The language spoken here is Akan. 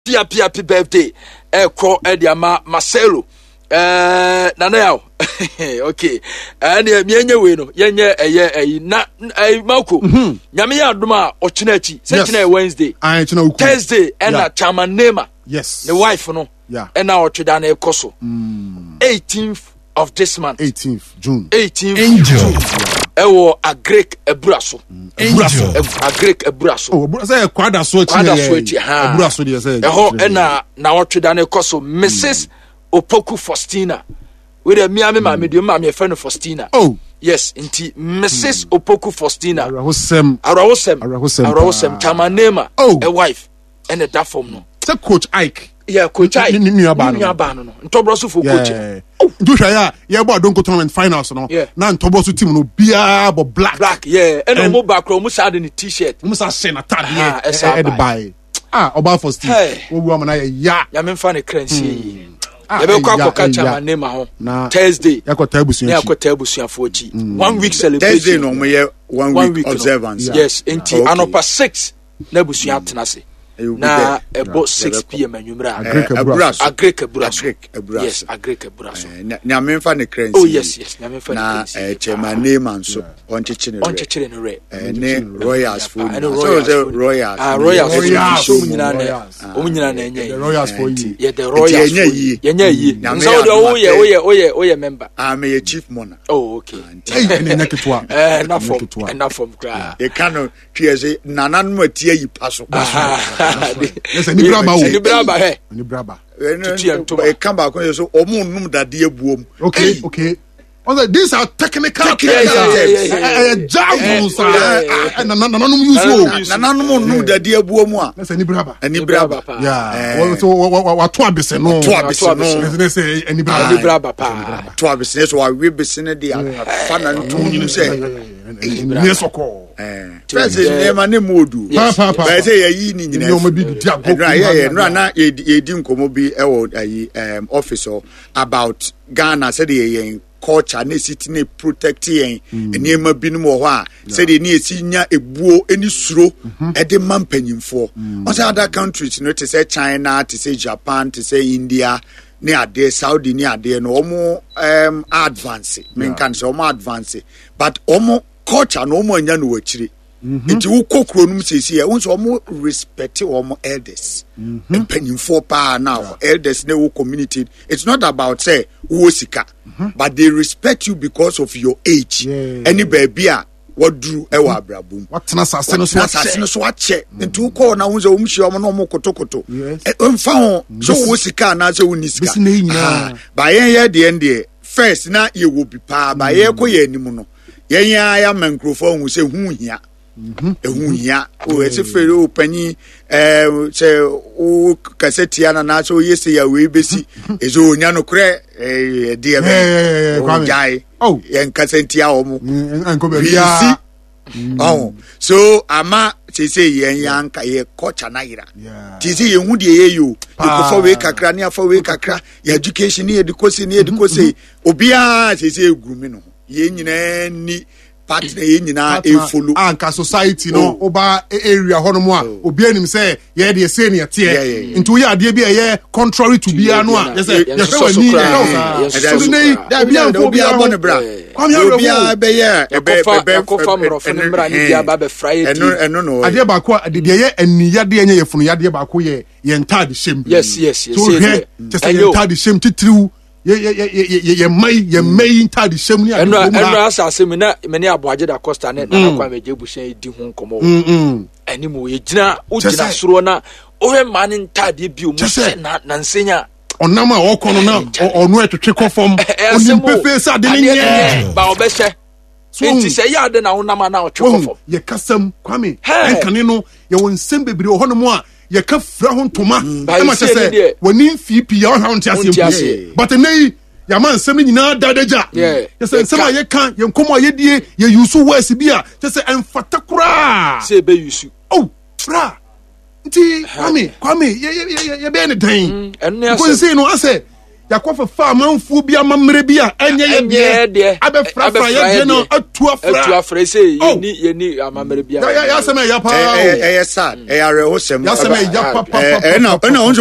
happy birthday call Ediama Marcelo nana yao okay and me we no yenye na Marco nyame ya adoma ochinachi se Wednesday Thursday and chairman Nema yes the wife no and now otweda na ekoso 18th of this month 18th June Angel ewo agrek eburaso agrek eburaso say kwada so echi eburaso dey say eho na otweda na ekoso Mrs. Opoku Faustina we the me ma medium ma me friend Faustina yes inti Mrs. Opoku Faustina arahosem chamanema a wife and a da form no say Coach Ike Coach Ike new abano no ntobroso for coach do hwa ya bo Adonko tournament finals no na ntobroso team no bia bo black and mo back mo sad in t-shirt mo sa share na tag e de buy oba Faustina wo amana ya memfa ne crancy ebe kwa kacha manema ho Thursday yakota abusuan fochi 1 week celebration Thursday no mo ye 1 week observance yes enti anopa 6 na abusuan atenase na about 6 p.m. anwumra agrek eburaso yes agrek eburaso na memfa ne crancy yes na memfa ne crancy na chairman name so onchechire ne re ne royals for so royals so munyina na enye royals for you the royals yenye yi so oye member I'm a chief monarch okay ene naketwa enough from gra e kanu twese nananu atie yi paso listen ni braba e kan ba ko so omo num dade abuom okay these are technical terms jargons nananum use nananum num dade abuom a listen ni braba so wato abese no say any braba to abese so we bese ne dia fa na ntum say ni soko president ema ne modu ba say yayi ni nyina no na edi nkomo bi e wo ayi office about Ghana said ye culture na city na protect yen enema binum wo ha said ni esinya ebuo eni suro e de mampanyimfo also other countries no to say China to say Japan to say India ni ade Saudi ni ade no omo advance men kan say omo advance but omo culture no omo anya no wachire nti wo kokro num sesi e won so omo respect omo elders empanyimfo pa now elders na wo community it's not about say wo sika but they respect you because of your age any baby a wadru e wa abrabum watena sase no so ache nti wo ko na wo so omhia omo no omo kotokoto emfa ho so wo sika na so wo ni sika ba ye de ende first na ye wo bi pa ba ye ko ye anim no ye ya mankrofo hu se hu hia ehunya o esefere o pani se o kasetia na so yesi ya we besi ezo onya no kre de be jai yen kasentia omo bia so ama se yen yanka ye kocha na ira ti se yen hu de ye yo ko fo we kakra ne afa we kakra ya education ne edukose obia se egurumi no ye nyina ni partner nyina e follow anka society no oba area honomo a obi anim say ye de say ne tie into ye ade bi ye contrary to bia no a ye say ye hwe wani so obi abone bra obi abeye kofa mrofo ne mra ne bia ba be friday eno no ade ba ko ade ye aniyade enye ye funu yade ba ko ye ntade shem yes so ye just ye ntade shem titiriu ye mai ntade shem ni eno asase me na me ne aboaje da Costa ne na kwa meje buhyan edi ho nkomo ani mo ye gina ugina soro na ohwe ma ne ntade bi o mu na nsenya onama okono na onu etwetwe kofom oni pefe sa de nye ba obehye enti se ya de na onama na otwe kofom ye kasam kwame enkane no ye wonsem bebre ohono a ye ka fra ho ntoma e ma se woni mfipi ya ho ntiasem but nei ya man nsem nyina dadaja ye se nsem ye kan ye nkomo ye die ye yusu wesi bia je se enfata kura se be yusu fra nti kwame ye be ne dan ko nsi no ase yakɔ fa amanfo bi amamre bi a enye ye abɛfra ye no atu afra say yeni amamre bi ya sema ya pa sad ya re ho sem ya sema ya pa na